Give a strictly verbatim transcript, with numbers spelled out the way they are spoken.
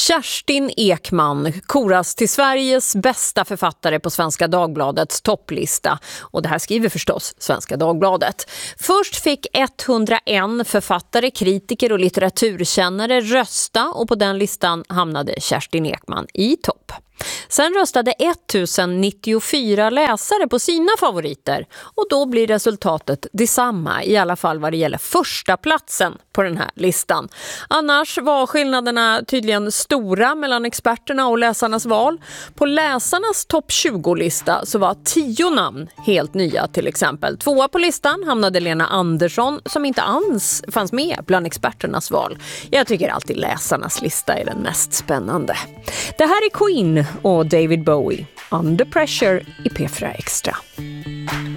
Kerstin Ekman koras till Sveriges bästa författare på Svenska Dagbladets topplista. Och det här skriver förstås Svenska Dagbladet. Först fick etthundraen författare, kritiker och litteraturkännare rösta och på den listan hamnade Kerstin Ekman i topp. Sen röstade ettusennittiofyra läsare på sina favoriter och då blir resultatet detsamma, i alla fall vad det gäller första platsen på den här listan. Annars var skillnaderna tydligen stora mellan experterna och läsarnas val. På läsarnas topp tjugo-lista så var tio namn helt nya till exempel. Tvåa på listan hamnade Lena Andersson som inte alls fanns med bland experternas val. Jag tycker alltid läsarnas lista är den mest spännande. Det här är Queen och David Bowie, Under Pressure i P fyra Extra.